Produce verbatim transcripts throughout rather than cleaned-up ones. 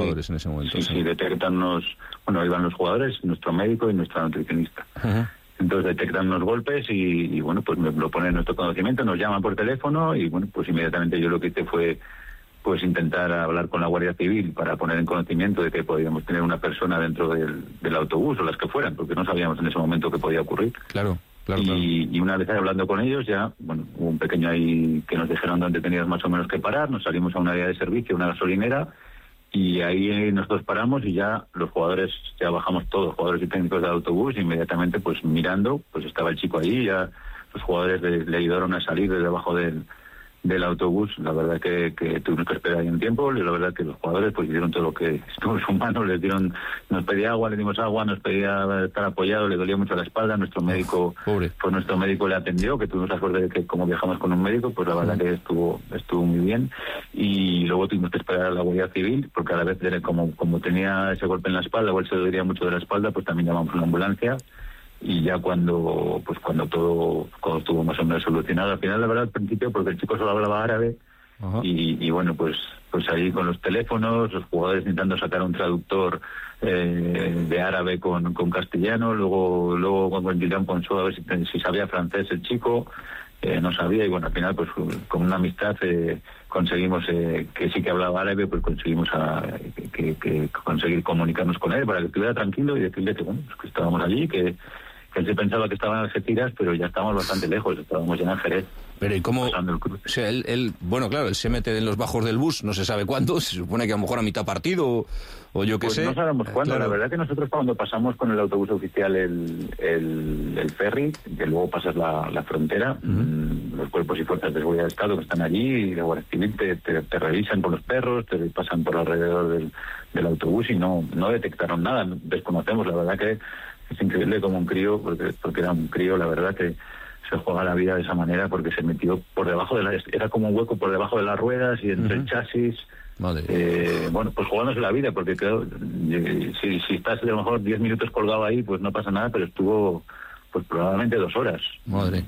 jugadores en ese momento. Sí, sí, sí, detectan los... Bueno, iban los jugadores, nuestro médico y nuestra nutricionista. Uh-huh. Entonces detectan los golpes y, y, bueno, pues me lo ponen en nuestro conocimiento, nos llaman por teléfono y, bueno, pues inmediatamente yo lo que hice fue pues intentar hablar con la Guardia Civil para poner en conocimiento de que podíamos tener una persona dentro del, del autobús o las que fueran, porque no sabíamos en ese momento qué podía ocurrir. Claro. Claro, y, claro. y una vez hablando con ellos ya, bueno, hubo un pequeño ahí que nos dijeron dónde teníamos más o menos que parar, nos salimos a un área de servicio, una gasolinera, y ahí nosotros paramos y ya los jugadores, ya bajamos todos, jugadores y técnicos del autobús, e inmediatamente pues mirando, pues estaba el chico ahí, ya los jugadores le, le ayudaron a salir desde debajo del, del autobús. La verdad que, que tuvimos que esperar ahí un tiempo, y la verdad que los jugadores pues hicieron todo lo que estuvo en su mano, les dieron, nos pedía agua, le dimos agua, nos pedía estar apoyado, le dolía mucho la espalda, nuestro médico, Pobre. pues nuestro médico le atendió, que tuvimos la suerte de que como viajamos con un médico, pues la verdad sí. que estuvo estuvo muy bien, y luego tuvimos que esperar a la Guardia Civil, porque a la vez como, como tenía ese golpe en la espalda, o él se dolía mucho de la espalda, pues también llamamos a una ambulancia. Y ya cuando pues cuando todo cuando estuvo más o menos solucionado, al final la verdad al principio, porque el chico solo hablaba árabe, y, y bueno pues pues ahí con los teléfonos, los jugadores intentando sacar un traductor eh, de árabe con, con castellano, luego luego con Julián Ponceau a ver si, si sabía francés el chico, eh, no sabía, y bueno, al final pues con una amistad eh, conseguimos eh, que sí que hablaba árabe, pues conseguimos a, que, que conseguir comunicarnos con él para que estuviera tranquilo y decirle que bueno, pues que estábamos allí, que que él se pensaba que estaba en Algeciras, pero ya estábamos bastante lejos, estábamos ya en Jerez. Pero ¿y cómo? O sea, él, él, bueno, claro, él se mete en los bajos del bus, no se sabe cuándo, se supone que a lo mejor a mitad partido, o, o yo qué pues sé. No sabemos cuándo, claro. La verdad que nosotros cuando pasamos con el autobús oficial el, el, el ferry, que luego pasas la, la frontera, uh-huh. mmm, los cuerpos y fuerzas de seguridad del Estado que están allí, y la Guardia Civil te, te, te revisan con los perros, te pasan por alrededor del, del autobús y no, no detectaron nada, desconocemos, la verdad que es increíble como un crío, porque, porque era un crío, la verdad que se juega la vida de esa manera, porque se metió por debajo de la... Era como un hueco por debajo de las ruedas y entre uh-huh. el chasis. Madre. Eh, bueno, pues jugándose la vida, porque creo, si, si estás a lo mejor diez minutos colgado ahí, pues no pasa nada, pero estuvo pues probablemente dos horas. Madre.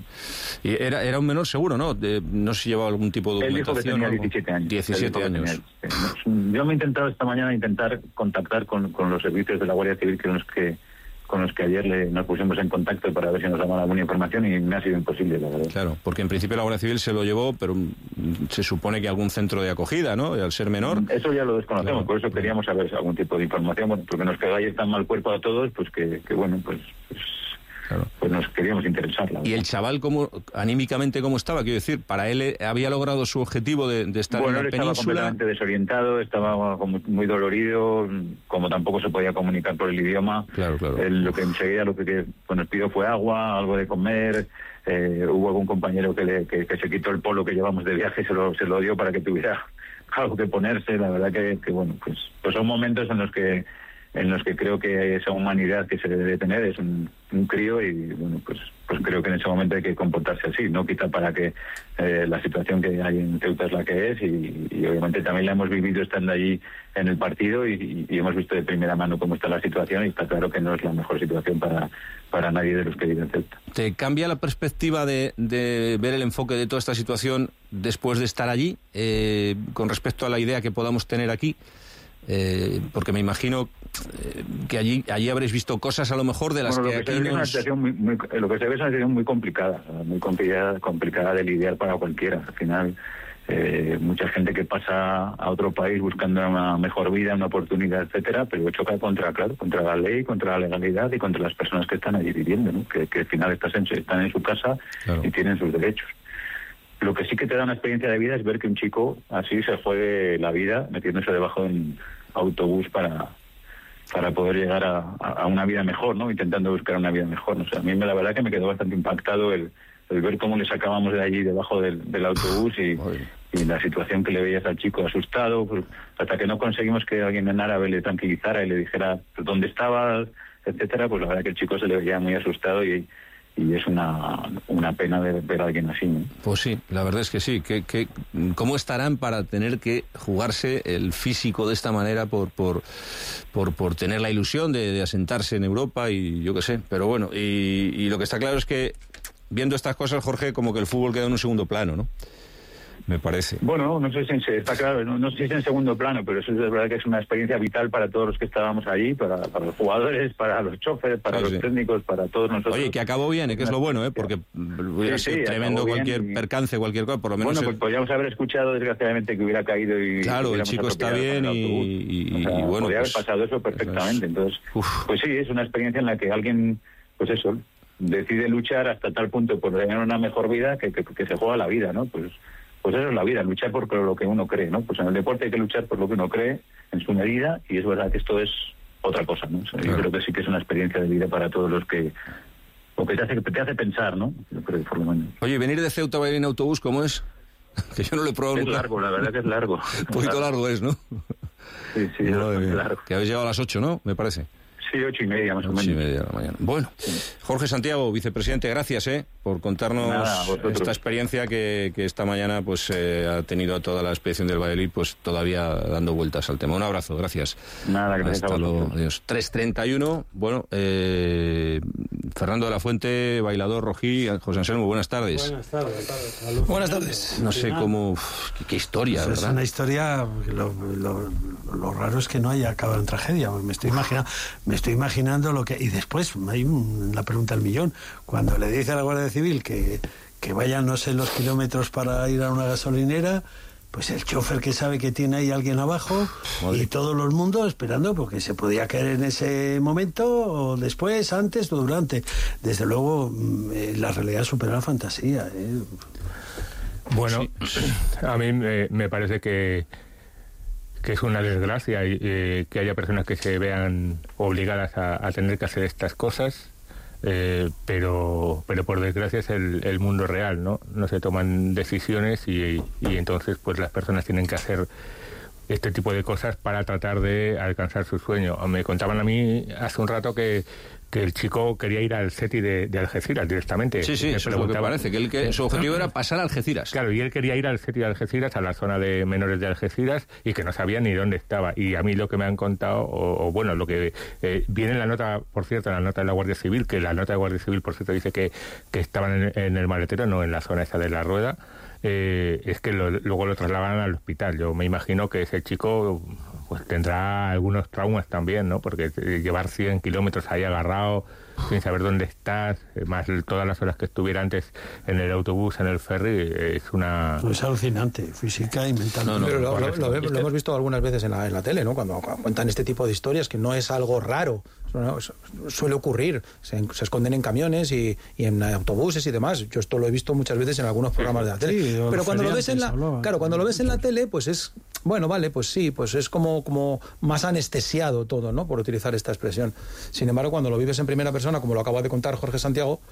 Y era, era un menor seguro, ¿no? De, no se llevaba algún tipo de documentación. Él dijo que tenía diecisiete años. diecisiete años. Tenía, yo me he intentado esta mañana intentar contactar con, con los servicios de la Guardia Civil, que son los que con los que ayer le, nos pusimos en contacto para ver si nos daban alguna información, y me ha sido imposible, la verdad. Claro, porque en principio la Guardia Civil se lo llevó, pero se supone que algún centro de acogida, ¿no? Y al ser menor... Eso ya lo desconocemos, claro. Por eso queríamos saber algún tipo de información, bueno, porque nos quedó ayer tan mal cuerpo a todos, pues que, que bueno, pues... pues Claro. Pues nos queríamos interesarla. ¿Y el chaval cómo, anímicamente cómo estaba? Quiero decir, ¿para él había logrado su objetivo de, de estar bueno, en la él península? Estaba completamente desorientado, estaba muy, muy dolorido, como tampoco se podía comunicar por el idioma. Claro, claro. Él, lo que enseguida lo que, que pues nos pidió fue agua, algo de comer. Eh, hubo algún compañero que, le, que, que se quitó el polo que llevamos de viaje y se lo, se lo dio para que tuviera algo que ponerse. La verdad que, que bueno, pues, pues son momentos en los que en los que creo que esa humanidad que se debe tener, es un, un crío, y bueno, pues pues creo que en ese momento hay que comportarse así, no quizá para que eh, la situación que hay en Ceuta es la que es, y, y obviamente también la hemos vivido estando allí en el partido, y, y hemos visto de primera mano cómo está la situación, y está claro que no es la mejor situación para, para nadie de los que viven en Ceuta. ¿Te cambia la perspectiva de, de ver el enfoque de toda esta situación después de estar allí, eh, con respecto a la idea que podamos tener aquí? Eh, porque me imagino eh, que allí allí habréis visto cosas a lo mejor de las bueno, que lo que aquí se ve nos... es una situación muy, muy, lo que se ve es una situación muy complicada, muy complicada, complicada de lidiar para cualquiera. Al final, eh, mucha gente que pasa a otro país buscando una mejor vida, una oportunidad, etcétera, pero choca contra, claro, contra la ley, contra la legalidad y contra las personas que están allí viviendo, ¿no? que, que al final están en, están en su casa, claro, y tienen sus derechos. Lo que sí que te da una experiencia de vida es ver que un chico así se juegue la vida metiéndose debajo de un autobús para para poder llegar a, a una vida mejor, ¿no? Intentando buscar una vida mejor. ¿no? O sea, a mí me, la verdad que me quedó bastante impactado el, el ver cómo le sacábamos de allí debajo del, del autobús, y, y la situación que le veías al chico asustado, pues, hasta que no conseguimos que alguien en árabe le tranquilizara y le dijera dónde estaba, etcétera, pues la verdad que el chico se le veía muy asustado, y y es una, una pena ver, ver a alguien así, ¿no? Pues sí, la verdad es que sí. Que, que, ¿Cómo estarán para tener que jugarse el físico de esta manera por por por, por tener la ilusión de, de asentarse en Europa y yo qué sé? Pero bueno, y, y lo que está claro es que viendo estas cosas, Jorge, como que el fútbol queda en un segundo plano, ¿no? me parece. Bueno, no sé si está claro, no, no sé si es en segundo plano, pero eso es verdad que es una experiencia vital para todos los que estábamos allí, para, para los jugadores, para los choferes, para sí, los sí. técnicos, para todos nosotros. Oye, que acabó bien, ¿eh? Que es lo bueno, ¿eh? Porque hubiera sí, sido sí, tremendo cualquier y... percance, cualquier cosa, por lo menos... Bueno, pues el... podríamos haber escuchado, desgraciadamente, que hubiera caído y... Claro, el chico está bien y, y, o sea, y bueno... Podría pues, haber pasado eso perfectamente, entonces... Uf. Pues sí, es una experiencia en la que alguien, pues eso, decide luchar hasta tal punto por tener una mejor vida que, que, que se juega la vida, ¿no? Pues... Pues eso es la vida, luchar por lo que uno cree, ¿no? Pues en el deporte hay que luchar por lo que uno cree, en su medida, y es verdad que esto es otra cosa, ¿no? O sea, claro. Yo creo que sí que es una experiencia de vida para todos los que... O que te hace, te hace pensar, ¿no? Yo creo, por lo menos. Oye, venir de Ceuta a Bahrein en autobús, ¿cómo es? Que yo no lo he probado es nunca. Es largo, la verdad que es largo. Un poquito largo es, ¿no? Sí, sí, es no, largo. Que habéis llegado a las ocho, ¿no? Me parece. Sí, ocho y media más o menos. Ocho y media de la mañana. Bueno, Jorge Santiago, vicepresidente, gracias eh, por contarnos Nada, esta experiencia que, que esta mañana pues eh, ha tenido a toda la expedición del Valladolid pues todavía dando vueltas al tema. Un abrazo, gracias. Nada, gracias. Hasta luego, adiós. tres treinta y uno, bueno, eh, Fernando de la Fuente, bailador rojí, José Anselmo, buenas tardes. Buenas tardes. tardes. Buenas tardes. No sé cómo, qué, qué historia, pues ¿verdad? Es una historia, lo, lo, lo raro es que no haya acabado en tragedia, me estoy imaginando... Me Estoy imaginando lo que... Y después hay una pregunta al millón. Cuando le dice a la Guardia Civil que, que vayan no sé los kilómetros para ir a una gasolinera, pues el chofer que sabe que tiene ahí alguien abajo Madre. Y todo el mundo esperando porque se podía caer en ese momento o después, antes o durante. Desde luego eh, la realidad supera la fantasía. ¿eh? Bueno, sí. A mí me, me parece que que es una desgracia eh, que haya personas que se vean obligadas a, a tener que hacer estas cosas, eh, pero pero por desgracia es el, el mundo real, ¿no? No se toman decisiones y, y entonces pues las personas tienen que hacer este tipo de cosas para tratar de alcanzar su sueño. Me contaban a mí hace un rato que que el chico quería ir al SETI de, de Algeciras directamente. Sí, sí, eso es lo que parece, que, él, que su objetivo era pasar a Algeciras. Claro, y él quería ir al SETI de Algeciras, a la zona de menores de Algeciras, y que no sabía ni dónde estaba. Y a mí lo que me han contado, o, o bueno, lo que eh, viene en la nota, por cierto, en la nota de la Guardia Civil, que la nota de Guardia Civil, por cierto, dice que, que estaban en, en el maletero, no en la zona esa de la rueda, eh, es que lo, luego lo trasladaban al hospital. Yo me imagino que ese chico... pues tendrá algunos traumas también, ¿no? Porque llevar cien kilómetros ahí agarrado, sin saber dónde estás, más todas las horas que estuviera antes en el autobús, en el ferry, es una... Es alucinante, física y mental. No, no, Pero lo, lo, lo, lo hemos visto algunas veces en la, en la tele, ¿no? Cuando cuentan este tipo de historias, que no es algo raro, no, suele ocurrir, se, se esconden en camiones y, y en autobuses y demás. Yo esto lo he visto muchas veces en algunos programas de la tele. Sí, pero cuando lo ves en la, hablaba, claro, cuando lo ves en la tele, pues es, bueno, vale, pues sí, pues es como, como más anestesiado todo, ¿no? Por utilizar esta expresión. Sin embargo, cuando lo vives en primera persona, como lo acaba de contar Jorge Santiago,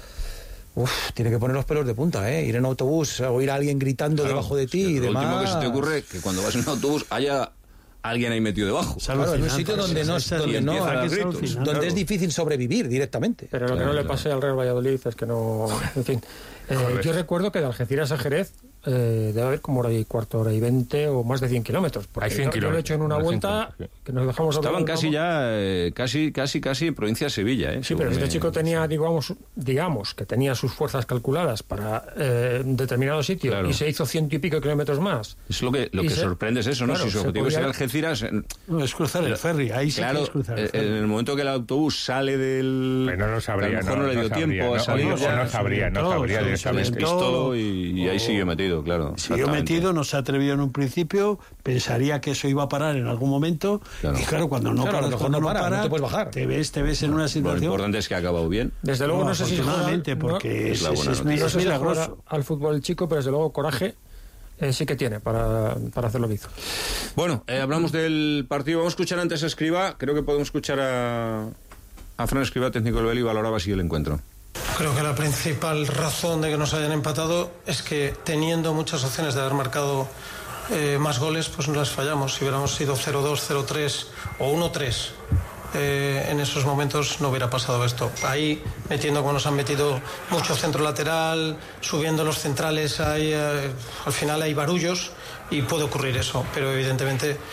uf, tiene que poner los pelos de punta, ¿eh? Ir en autobús, oír a alguien gritando claro, debajo de ti y demás. Lo último que se te ocurre es que cuando vas en un autobús haya alguien ahí metido debajo. Claro, en un sitio donde no, donde, no, gritos, donde claro. es difícil sobrevivir directamente. Pero lo que no le pase al Real Valladolid es que no... En fin, eh, yo recuerdo que de Algeciras a Jerez eh, debe haber como hora y cuarto, hora y veinte o más de cien kilómetros. Hay cien yo, kilómetros. Yo lo he hecho en una vuelta que nos dejamos... Estaban casi ya, eh, casi, casi, casi en provincia de Sevilla. Eh, sí, pero este me... chico tenía, digamos, digamos, que tenía sus fuerzas calculadas para eh, determinado sitio claro. y se hizo ciento y pico kilómetros más. Es lo que, lo que se... sorprende es eso, ¿no? Claro, si su objetivo es ir a Algeciras... No, es cruzar el ferry, ahí sí claro, que es cruzar el ferry. En el momento que el autobús sale del... Pero no lo sabría, a lo mejor no, no le dio no tiempo sabría, a salir. No, ya, no sabría, no sabría directamente. Y, y ahí siguió metido, claro. Siguió metido, no se atrevió en un principio, pensaría que eso iba a parar en algún momento, claro. y claro, cuando no claro, para, cuando no, para, para no te puedes bajar. Te ves, te ves en una situación... Lo importante es que ha acabado bien. Desde luego no, no sé si... Afortunadamente, porque es, es, es, es, es milagroso. Al fútbol el chico, pero desde luego coraje eh, sí que tiene para, para hacer lo que hizo. Bueno, eh, hablamos del partido. Vamos a escuchar antes a Escribá. Creo que podemos escuchar a, a Fran Escribá, técnico del Beli, valoraba así el encuentro. Creo que la principal razón de que nos hayan empatado es que teniendo muchas opciones de haber marcado eh, más goles, pues no las fallamos. Si hubiéramos sido cero dos, cero tres o uno tres, eh, en esos momentos no hubiera pasado esto. Ahí, metiendo como nos han metido mucho centro lateral, subiendo los centrales, hay, eh, al final hay barullos y puede ocurrir eso, pero evidentemente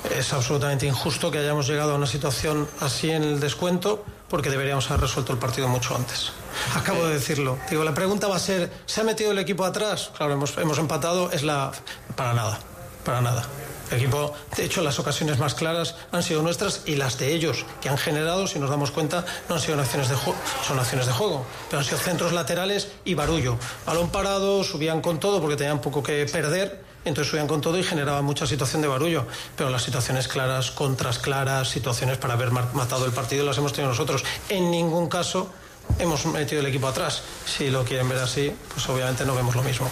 Es absolutamente injusto que hayamos llegado a una situación así en el descuento, porque deberíamos haber resuelto el partido mucho antes. Acabo de decirlo. Digo, la pregunta va a ser, ¿se ha metido el equipo atrás? Claro, hemos, hemos empatado, es la... Para nada, para nada. El equipo, de hecho, las ocasiones más claras han sido nuestras y las de ellos, que han generado, si nos damos cuenta, no han sido acciones de juego, son acciones de juego, pero han sido centros laterales y barullo. Balón parado, subían con todo porque tenían poco que perder, entonces subían con todo y generaban mucha situación de barullo. Pero las situaciones claras, contras claras, situaciones para haber matado el partido las hemos tenido nosotros. En ningún caso hemos metido el equipo atrás. Si lo quieren ver así, pues obviamente no vemos lo mismo.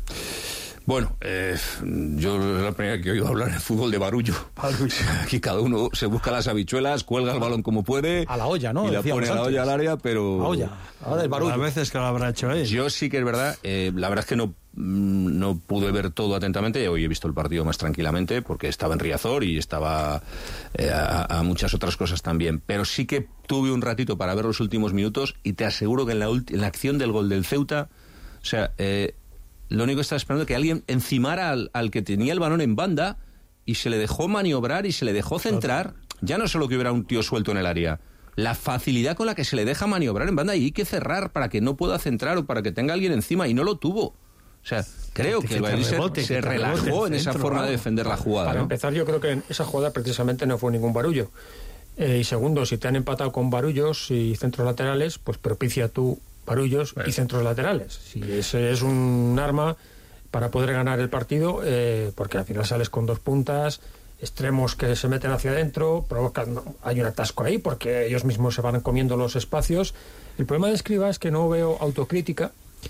Bueno, eh, yo es la primera que he oído hablar en fútbol de barullo. barullo. Aquí cada uno se busca las habichuelas, cuelga el balón como puede. A la olla, ¿no? Y la pone a la olla al área, pero... La olla, ahora el barullo. A veces que lo habrá hecho él. Yo sí que es verdad, eh, la verdad es que no, no pude ver todo atentamente. Hoy he visto el partido más tranquilamente porque estaba en Riazor y estaba eh, a, a muchas otras cosas también. Pero sí que tuve un ratito para ver los últimos minutos y te aseguro que en la, en la acción del gol del Ceuta, o sea... Eh, lo único que estaba esperando es que alguien encimara al, al que tenía el balón en banda y se le dejó maniobrar y se le dejó centrar. Ya no solo que hubiera un tío suelto en el área, la facilidad con la que se le deja maniobrar en banda y hay que cerrar para que no pueda centrar o para que tenga alguien encima, y no lo tuvo. O sea, creo que, que el Valladolid se, se relajó en esa centro, forma claro. de defender la jugada. Para ¿no? empezar, yo creo que esa jugada precisamente no fue ningún barullo. Eh, y segundo, si te han empatado con barullos y centros laterales, pues propicia tú barullos bueno. y centros laterales. Si ese es un arma para poder ganar el partido, eh, porque al final sales con dos puntas, extremos que se meten hacia adentro, provocan, hay un atasco ahí porque ellos mismos se van comiendo los espacios. El problema de Escribá es que no veo autocrítica,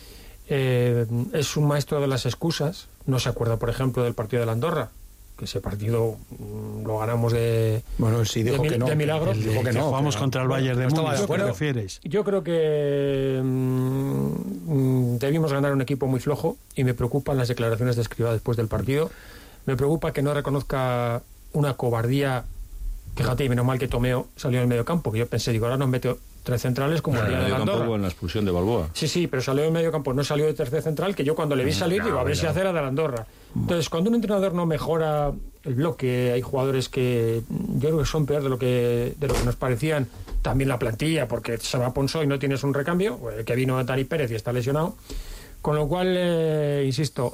eh, es un maestro de las excusas, no se acuerda, por ejemplo, del partido de la Andorra, que ese partido mmm, lo ganamos de bueno él sí dijo de, que no de milagro. El, dijo que, que no jugamos que contra el Bayern de Múnich, ¿qué prefieres? Yo creo que mmm, debimos ganar un equipo muy flojo y me preocupan las declaraciones de Escribá después del partido. Me preocupa que no reconozca una cobardía. Fíjate, y menos mal que Tomeo salió en el medio campo, que yo pensé, digo, ahora nos mete tres centrales como el día de la Andorra. En la expulsión de Balboa. Sí, sí, pero salió en medio campo, no salió de tercer central, que yo cuando le vi salir, no, digo, a ver no. si hace la de la Andorra. Entonces, cuando un entrenador no mejora el bloque, hay jugadores que yo creo que son peor de lo que de lo que nos parecían, también la plantilla, porque se va Ponso y no tienes un recambio, el que vino Dani Pérez y está lesionado. Con lo cual, eh, insisto,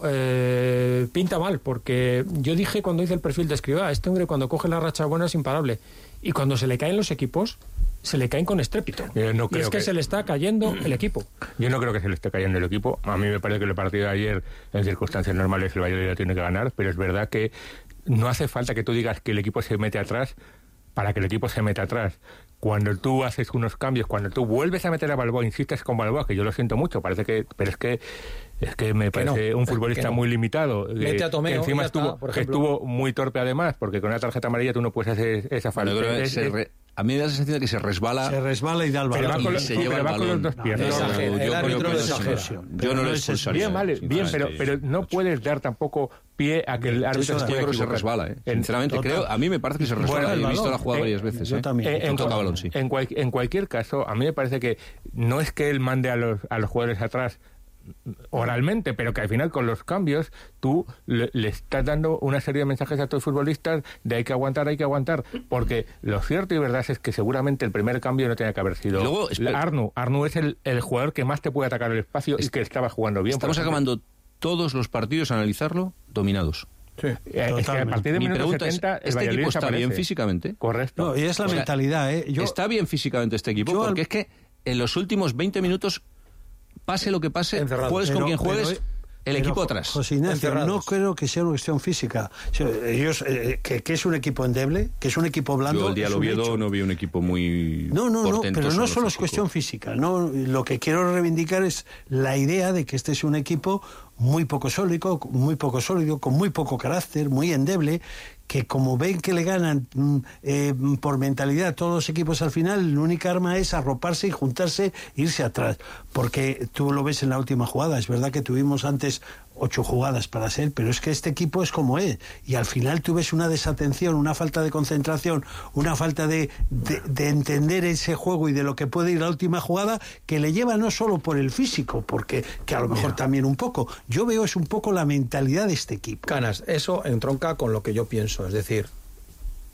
eh, pinta mal, porque yo dije cuando hice el perfil de Escribá, este hombre cuando coge la racha buena es imparable, y cuando se le caen los equipos, se le caen con estrépito. Yo no y creo es que, que se le está cayendo el equipo. Yo no creo que se le esté cayendo el equipo. A mí me parece que el partido de ayer, en circunstancias normales, el Valladolid tiene que ganar, pero es verdad que no hace falta que tú digas que el equipo se mete atrás para que el equipo se meta atrás. Cuando tú haces unos cambios, cuando tú vuelves a meter a Balboa, insistes con Balboa, que yo lo siento mucho, parece que, pero es que es que me parece que no, un futbolista no. muy limitado. Mete a Tomeo, que encima está, estuvo, por que estuvo muy torpe además, porque con una tarjeta amarilla tú no puedes hacer esa falta. Bueno, es, es, re, a mí me da la sensación de que se resbala. Se resbala y da el balón. Pero va con, se tú, lleva pero el va balón. con los dos piernas. No, no, yo el árbitro creo exagera. Yo no lo expulsaría. Bien, vale, bien, pero, pero no puedes dar tampoco pie a que el árbitro se creo que se resbala, ¿eh? Sinceramente, Total. creo, a mí me parece que se resbala. Bueno, he visto la jugada eh, varias veces. Yo ¿eh? también. En, en, toca balón, sí. en, cual, en cualquier caso, a mí me parece que no es que él mande a los, a los jugadores atrás oralmente, pero que al final con los cambios tú le, le estás dando una serie de mensajes a todos los futbolistas de hay que aguantar, hay que aguantar, porque lo cierto y verdad es que seguramente el primer cambio no tenía que haber sido Luego, Arnu. Arnu es el, el jugador que más te puede atacar el espacio es, y que estaba jugando bien. Estamos acabando todos los partidos, a analizarlo, dominados. Sí, eh, es que a partir de Mi minuto pregunta setenta, es, ¿este equipo está bien físicamente? Correcto. No, y es la o sea, mentalidad, ¿eh? Yo, está bien físicamente este equipo, yo, porque es que en los últimos veinte minutos, pase lo que pase, Encerrado. juegues pero, con quien pero, juegues, el pero, equipo atrás. José Ignacio, Encerrados. no creo que sea una cuestión física. O sea, ellos, eh, que, que es un equipo endeble, que es un equipo blando. Yo el día es de un Oviedo hecho. no vi un equipo muy No, no, no, pero no solo es físico. cuestión física. No, lo que quiero reivindicar es la idea de que este es un equipo muy poco sólido, muy poco sólido, con muy poco carácter, muy endeble, que como ven que le ganan eh, por mentalidad todos los equipos al final, la única arma es arroparse y juntarse, irse atrás. Porque tú lo ves en la última jugada, es verdad que tuvimos antes ocho jugadas para ser, pero es que este equipo es como es, y al final tú ves una desatención, una falta de concentración, una falta de, de, de entender ese juego y de lo que puede ir la última jugada, que le lleva no solo por el físico, porque que a lo mejor yeah. también un poco, yo veo es un poco la mentalidad de este equipo. Canas, eso entronca con lo que yo pienso, es decir,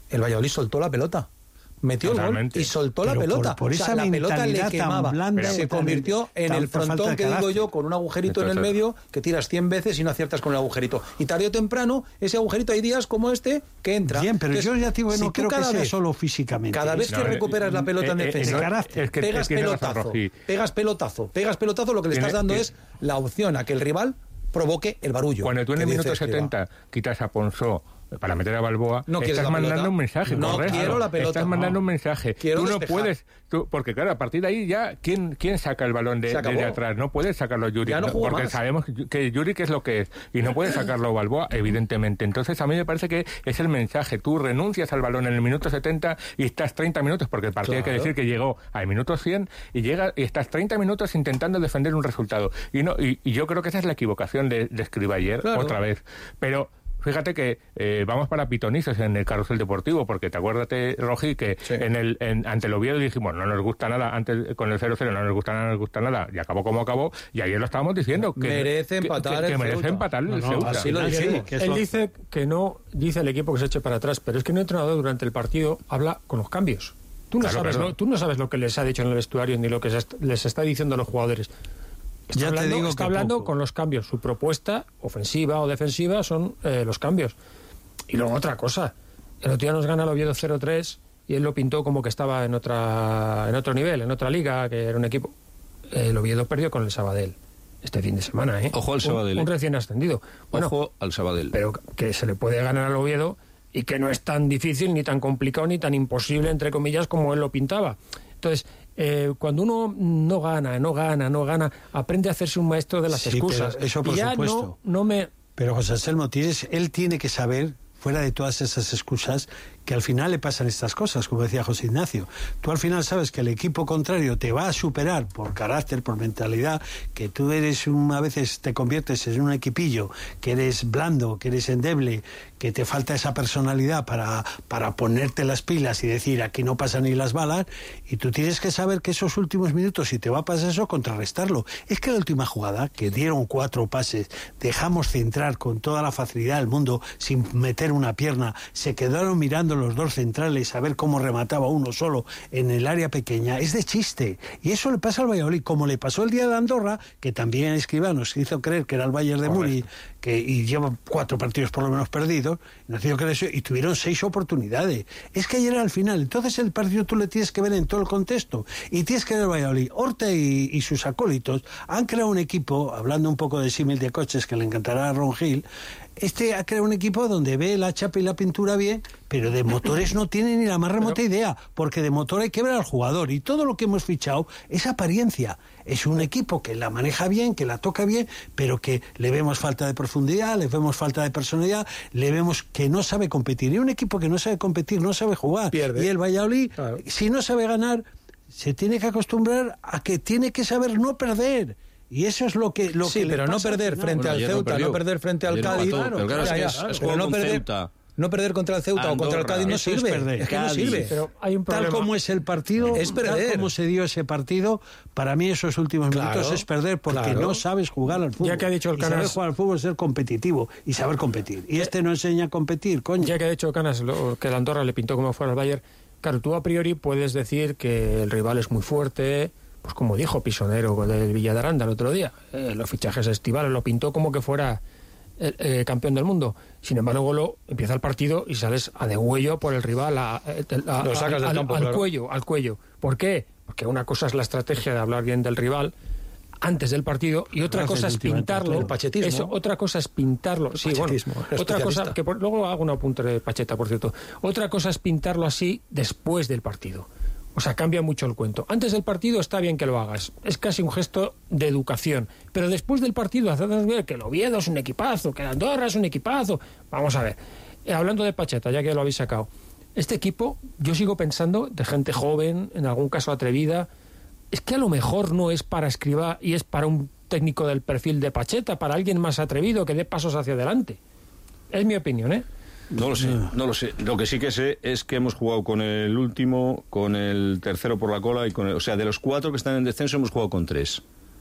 el Valladolid soltó la pelota. Metió Totalmente. el gol y soltó Pero la pelota. por, por esa o sea, la pelota le quemaba. blanda, se tan, convirtió en el frontón que digo yo, con un agujerito Entonces, en el medio, que tiras cien veces y no aciertas con el agujerito. Y tarde o temprano, ese agujerito, hay días como este que entra. Bien, pero Entonces, yo ya digo, si no tú creo que cada sea vez, solo físicamente. Cada vez No, que eh, recuperas la pelota en eh, eh, defensa, eh, carácter. es que pegas tiene razón, pelotazo, Rogi. pegas pelotazo, pegas pelotazo, lo que le Tiene- estás dando tiene- es la opción a que el rival provoque el barullo. Cuando tú en que el dice minuto Escribá. setenta quitas a Ponsó para meter a Balboa, ¿No quieres estás la mandando pelota? un mensaje. No correcto. quiero la pelota. Estás mandando No. un mensaje. Quiero tú no despejar. puedes, tú, porque claro, a partir de ahí ya, ¿quién, quién saca el balón de, Se acabó. de atrás? No puedes sacarlo Yuri, Ya no juega porque más. sabemos que Yuri es lo que es, y no puedes sacarlo Balboa, evidentemente. Entonces a mí me parece que es el mensaje. Tú renuncias al balón en el minuto setenta y estás treinta minutos, porque el partido Claro. hay que decir que llegó al minuto cien y llega y estás treinta minutos intentando defender un resultado. Y no y, y yo creo que esa es la equivocación de, de Escribá ayer, Claro. otra vez. Pero fíjate que eh, vamos para pitonizos en el carrusel deportivo, porque te acuérdate, Rogi, que Sí. en el en, ante el Oviedo dijimos, no nos gusta nada, antes con el cero cero no nos gusta nada, no nos gusta nada, y acabó como acabó, y ayer lo estábamos diciendo, que Merece que- empatar que, que el merece Ceuta. empatar el No, no, Ceuta. así lo Sí, dijimos. que es Él lo- dice que no, dice el equipo que se eche para atrás, pero es que un entrenador durante el partido habla con los cambios. Tú no, Claro, sabes, claro. ¿no? Tú no sabes lo que les ha dicho en el vestuario ni lo que se est- les está diciendo a los jugadores. Está Ya te hablando, digo está que hablando poco. con los cambios. Su propuesta, ofensiva o defensiva, son eh, los cambios. Y luego otra cosa. El otro día nos gana el Oviedo cero tres y él lo pintó como que estaba en otra en otro nivel, en otra liga, que era un equipo. El Oviedo perdió con el Sabadell este fin de semana, ¿eh? Ojo al Un- Sabadell, Un, ¿eh? recién ascendido. Bueno, Ojo al Sabadell. pero que se le puede ganar al Oviedo y que no es tan difícil, ni tan complicado, ni tan imposible, entre comillas, como él lo pintaba. Entonces, eh, cuando uno no gana, no gana, no gana, aprende a hacerse un maestro de las Sí, excusas. pero eso por y ya supuesto. no, no me... Pero José Anselmo, tienes, él tiene que saber, fuera de todas esas excusas, que al final le pasan estas cosas, como decía José Ignacio. Tú al final sabes que el equipo contrario te va a superar por carácter, por mentalidad, que tú eres un, a veces te conviertes en un equipillo, que eres blando, que eres endeble, que te falta esa personalidad para, para ponerte las pilas y decir aquí no pasan ni las balas, y tú tienes que saber que esos últimos minutos, si te va a pasar eso, contrarrestarlo. Es que la última jugada, que dieron cuatro pases, dejamos centrar con toda la facilidad del mundo, sin meter una pierna, se quedaron mirando los dos centrales a ver cómo remataba uno solo en el área pequeña, es de chiste. Y eso le pasa al Valladolid, como le pasó el día de Andorra, que también Escribá nos hizo creer que era el Bayern de Múnich, que y lleva cuatro partidos por lo menos perdidos, nos hizo creer eso, y tuvieron seis oportunidades. Es que ayer era al final. Entonces el partido tú le tienes que ver en todo el contexto, y tienes que ver el Valladolid. Horta y, y sus acólitos han creado un equipo, hablando un poco de símil de coches que le encantará a Ron Gil. Este ha creado un equipo donde ve la chapa y la pintura bien, pero de motores no tiene ni la más remota idea, porque de motor hay que ver al jugador, y todo lo que hemos fichado es apariencia. Es un equipo que la maneja bien, que la toca bien, pero que le vemos falta de profundidad, le vemos falta de personalidad, le vemos que no sabe competir. Y un equipo que no sabe competir, no sabe jugar. Pierde. Y el Valladolid, Claro. si no sabe ganar, se tiene que acostumbrar a que tiene que saber no perder. Y eso es lo que lo Sí, que le pero no pasa al perder final. frente Bueno, al ayer no Ceuta, perdió. no perder frente al Ayer no Cádiz. empató, pero claro, es que es- es pero juego no con perder, Ceuta. no perder contra el Ceuta o contra el Andorra, Cádiz no eso es sirve. perder. Es que no Cádiz. sirve. Pero hay un Tal problema. como es el partido, Es perder. tal como se dio ese partido, para mí esos últimos Claro, minutos es perder, porque claro. no sabes jugar al fútbol. Ya que ha dicho el Y saber Canas- jugar al fútbol es ser competitivo y saber competir. Y este no enseña a competir, coño. Ya que ha dicho Canas lo, que el Andorra le pintó como fuera al Bayern, claro, tú a priori puedes decir que el rival es muy fuerte, pues como dijo Pisonero del Villa de Aranda el otro día, eh, los fichajes estivales lo pintó como que fuera el eh, campeón del mundo. Sin embargo, luego empieza el partido y sales a degüello por el rival, a, a- a- Lo sacas del al, campo, al claro. cuello, al cuello. ¿Por qué? Porque una cosa es la estrategia de hablar bien del rival antes del partido y otra Haces cosa es últimamente pintarlo. el pachetismo. Eso, otra cosa es pintarlo. Sí, bueno, pachetismo, el otra cosa especialista. que por- luego hago un apunte de Pacheta, por cierto. Otra cosa es pintarlo así después del partido. O sea, cambia mucho el cuento. Antes del partido está bien que lo hagas. Es casi un gesto de educación. Pero después del partido, hacernos ver que el Oviedo es un equipazo, que el Andorra es un equipazo. Vamos a ver. Eh, hablando de Pacheta, ya que lo habéis sacado. Este equipo, yo sigo pensando, de gente joven, en algún caso atrevida, es que a lo mejor no es para Escribá y es para un técnico del perfil de Pacheta, para alguien más atrevido que dé pasos hacia adelante. Es mi opinión, ¿eh? No lo sé, no lo sé. Lo que sí que sé es que hemos jugado con el último, con el tercero por la cola y con el, o sea, de los cuatro que están en descenso hemos jugado con tres.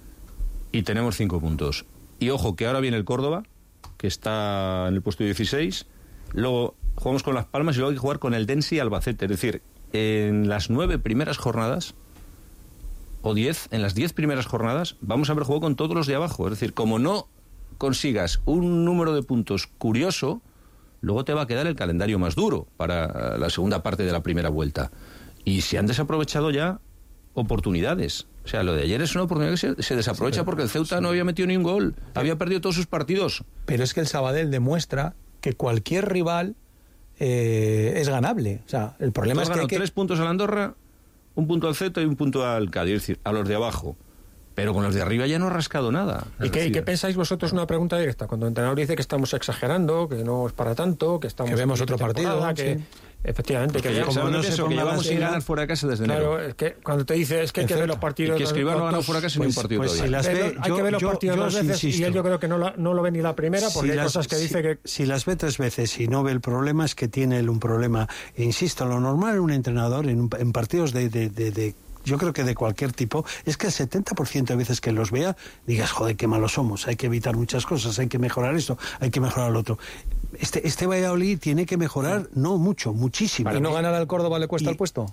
Y tenemos cinco puntos. Y ojo, que ahora viene el Córdoba, que está en el puesto dieciséis. Luego jugamos con Las Palmas y luego hay que jugar con el Densi y Albacete. Es decir, en las nueve primeras jornadas, o diez, en las diez primeras jornadas, vamos a haber jugado con todos los de abajo. Es decir, como no consigas un número de puntos curioso, luego te va a quedar el calendario más duro para la segunda parte de la primera vuelta. Y se han desaprovechado ya oportunidades. O sea, lo de ayer es una oportunidad que se, se desaprovecha porque el Ceuta no había metido ni un gol, había perdido todos sus partidos. Pero es que el Sabadell demuestra que cualquier rival eh, es ganable. O sea, el problema es que, ganado que tres puntos al Andorra, un punto al Ceuta y un punto al Cádiz, es decir, a los de abajo. Pero con los de arriba ya no ha rascado nada. ¿Y qué, qué pensáis vosotros? Una pregunta directa. Cuando el entrenador dice que estamos exagerando, que no es para tanto, que estamos... Que vemos otro partido, que, sí. Efectivamente, que, que, ya, como no se eso, que llevamos sin ganar fuera de casa desde enero. Claro, es que cuando te dice es que hay que ver los partidos... Y que Escribá no ha ganado fuera de casa ni un partido pues todavía. Si las ve, hay yo, que ver los yo, partidos yo, dos yo veces insisto. y él yo creo que no, la, no lo ve ni la primera porque si hay las, cosas que si, dice que... Si las ve tres veces y no ve el problema, es que tiene él un problema. E insisto, lo normal en un entrenador, en, en partidos de... de, de, de yo creo que de cualquier tipo, es que el setenta por ciento de veces que los vea, digas, joder, qué malos somos, hay que evitar muchas cosas, hay que mejorar esto, hay que mejorar lo otro. Este, este Valladolid tiene que mejorar, no mucho, muchísimo. ¿Y no ganar al Córdoba le cuesta y, el puesto?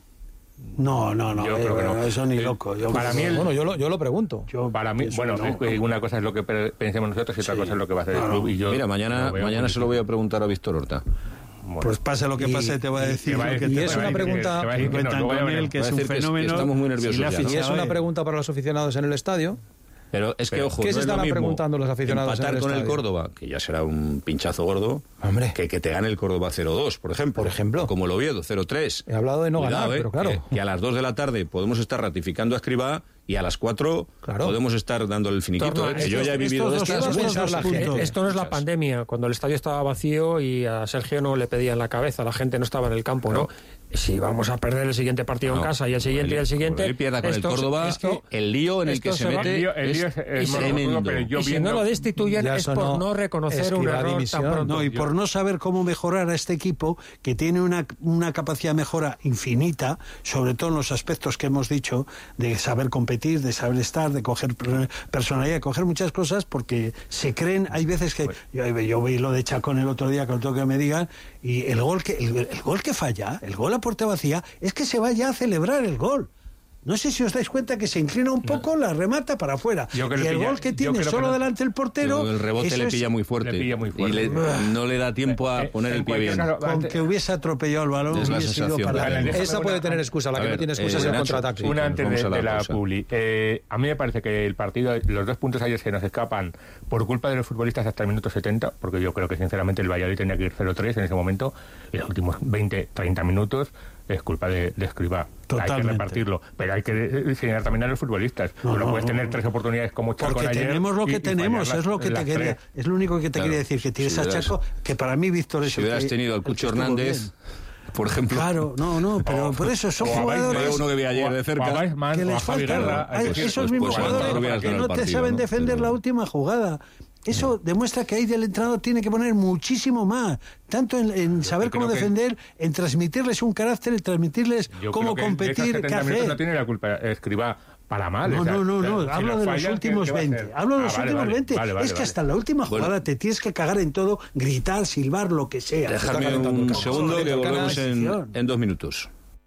No, no, no, Yo eh, creo que no. eso ni Eh, loco. Yo para creo mí que el- no. Bueno, yo lo, yo lo pregunto. Yo Para mí, pienso bueno, que no. es- una cosa es lo que pe- pensemos nosotros y otra Sí. cosa es lo que va a hacer el No, club. no. Y yo Mira, mañana, lo veo mañana muy se lo voy a difícil. preguntar a Víctor Horta. Bueno, Pues pase lo que Y- pase, te va a y decir te va a lo que decir- te y es te va a una decir que- pregunta- te va a decir que no, cuentan luego ya con él, veremos. que Va a es un decir que es- fenómeno. estamos muy nerviosos Si le ha ya. Y es fichado una él. pregunta para los aficionados en el estadio. Pero es que, Pero, ojo, ¿qué no se es lo estarán mismo preguntando los aficionados empatar en el con el estadio? Córdoba, que ya será un pinchazo gordo, Hombre. que que te gane el Córdoba cero dos, por ejemplo. Por ejemplo. Como el Oviedo, cero tres. He hablado de no Cuidado, ganar, eh, pero claro. Que, que a las dos de la tarde podemos estar ratificando a Escribá y a las cuatro Claro. podemos estar dándole el finiquito. Torna, eh, que estos- yo ya he vivido de estos dos estas. puntos, muchas. los Eh, puntos. Esto no es la Muchas. pandemia, cuando el estadio estaba vacío y a Sergio no le pedían la cabeza, la gente no estaba en el campo, ¿no? Si vamos a perder el siguiente partido No, en casa y el siguiente y el siguiente... Él pierda con esto- el Córdoba, esto- el lío en el esto que se se va- mete El lío- el lío es, es- es y más si- rotundo, pero yo y si viendo- no lo destituyen Ya es por sonó no reconocer un Escribá error dimisión. tan pronto. No, y por no saber cómo mejorar a este equipo, que tiene una, una capacidad de mejora infinita, sobre todo en los aspectos que hemos dicho, de saber competir, de saber estar, de coger per- personalidad, de coger muchas cosas, porque se creen, hay veces que, yo, yo vi lo de Chacón el otro día, que lo tengo que me digan, y el gol que, el, el gol que falla, el gol a puerta vacía, es que se va ya a celebrar el gol. No sé si os dais cuenta que se inclina un poco, la remata para afuera. Yo creo Y que el pilla- gol que yo tiene creo que solo no- delante el portero... el rebote eso le es- pilla muy fuerte. Le pilla muy fuerte. Y le- no le da tiempo a Eh, poner en el pie cualquier bien. caso, Con antes- que hubiese atropellado el balón, Es la hubiese ido sensación. para Vale, adelante. déjame Esa puede tener excusa, la A que ver, no tiene excusa eh, es el Nacho, contraataque. Una Sí, antes vamos de, a la de la pausa. publi. Eh, a mí me parece que el partido, los dos puntos ayer se nos escapan por culpa de los futbolistas hasta el minuto setenta, porque yo creo que sinceramente el Valladolid tenía que ir cero tres en ese momento, y los últimos veinte, treinta minutos es culpa de, de Escribá. Hay que Totalmente. repartirlo, pero hay que eh, señalar también a los futbolistas. No, No, no, puedes no, tener no. tres oportunidades como Chaco Porque ayer. tenemos lo y- que y tenemos, fallar es lo que las te quería, tres. es lo único que te Claro. quería decir, que tienes Si a hubieras- Chaco, que para mí Víctor es Si el hubieras que- tenido al el que Cucho estuvo Hernández, bien. por ejemplo. Claro, no, no, pero O- por eso son o a jugadores Había uno que vi ayer de cerca. O a Weissman, que o a les Javi falta, Guerra, hay es decir, esos pues- mismos pues a lo mejor jugadores hubieras que ganado no el te partido, saben ¿no? defender Pero- la última jugada. Eso demuestra que ahí el entrenador tiene que poner muchísimo más, tanto en, en saber creo cómo que- defender, en transmitirles un carácter, en transmitirles Yo cómo creo que de esos competir, qué setenta minutos hacer. no tiene la culpa Escribá para mal. No, o sea, no, no, si no, los hablo de los fallan, ¿qué- últimos qué va a veinte. hacer? Hablo de los Ah, vale, últimos vale, veinte. vale, vale, es que vale. hasta la última Bueno. jugada te tienes que cagar en todo, gritar, silbar, lo que sea. Dejarme Está calentando un el campo. segundo que Cada volvemos en, sección. en dos minutos.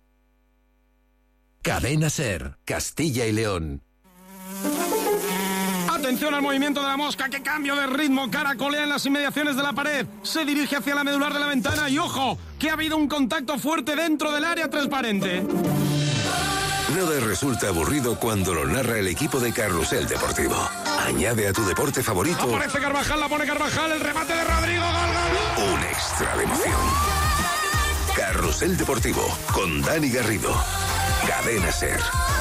Cadena Ser, Castilla y León. Atención al movimiento de la mosca, que cambio de ritmo, caracolea en las inmediaciones de la pared, se dirige hacia la medular de la ventana y ojo, que ha habido un contacto fuerte dentro del área transparente. Nada resulta aburrido cuando lo narra el equipo de Carrusel Deportivo. Añade a tu deporte favorito Aparece Carvajal, la pone Carvajal, el remate de Rodrigo, gol, gol. un extra de emoción. Carrusel Deportivo con Dani Garrido. Cadena Ser.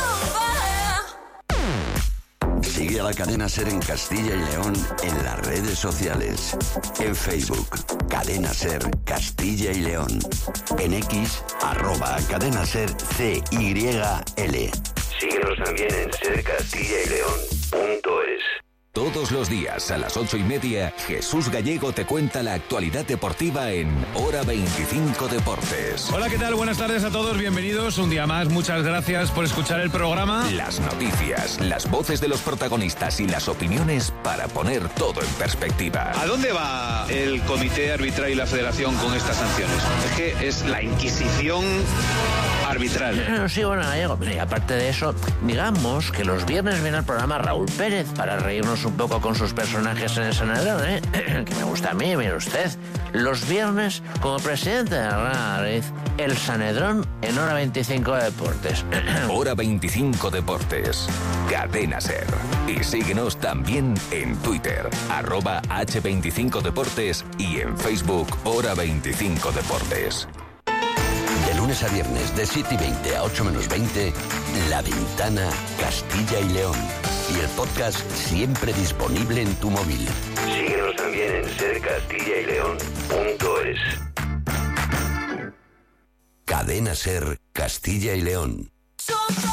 Sigue a la Cadena Ser en Castilla y León en las redes sociales. En Facebook, Cadena Ser Castilla y León. En X, arroba Cadena Ser C Y L. Síguenos también en ser castilla y león punto es. Todos los días a las ocho y media, Jesús Gallego te cuenta la actualidad deportiva en Hora veinticinco Deportes. Hola, ¿qué tal? Buenas tardes a todos, bienvenidos un día más. Muchas gracias por escuchar el programa. Las noticias, las voces de los protagonistas y las opiniones para poner todo en perspectiva. ¿A dónde va el comité arbitral y la federación con estas sanciones? Es que es la Inquisición arbitral. Sí, bueno, Gallego, y aparte de eso, digamos que los viernes viene al programa Raúl Pérez para reírnos un poco con sus personajes en el Sanedrón, ¿eh? Que me gusta a mí, mire usted. Los viernes, como presidente de la Real Madrid, el Sanedrón en Hora veinticinco Deportes. Hora veinticinco Deportes. Cadena SER. Y síguenos también en Twitter, arroba hache veinticinco Deportes y en Facebook, Hora veinticinco Deportes. De lunes a viernes, de siete y veinte a ocho menos veinte, La Ventana, Castilla y León. Y el podcast siempre disponible en tu móvil. Síguenos también en ser castilla y león punto es. Cadena SER, Castilla y León.